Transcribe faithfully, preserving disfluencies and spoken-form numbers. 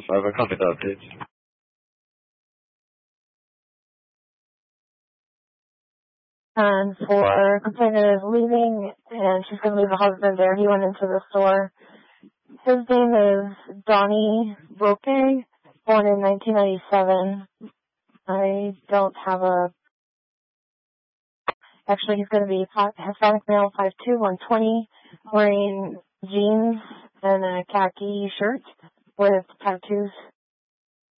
I have a copy of that, please. And for complainant is leaving, and she's going to leave the husband there. He went into the store. His name is Donnie Roque, born in nineteen ninety-seven. I don't have a... Actually, he's going to be Hispanic male, five two, one twenty, wearing jeans and a khaki shirt with tattoos.